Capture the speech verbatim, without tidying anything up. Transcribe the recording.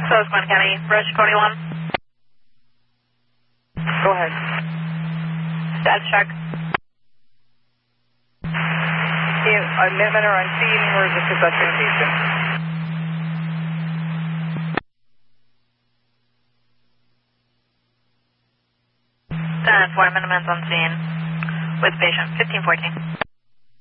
Susquehanna County, Bridge twenty-one. Go ahead. Status check. Admitment or unseen emergency investigation. ten four, minimums on scene with patient fifteen fourteen.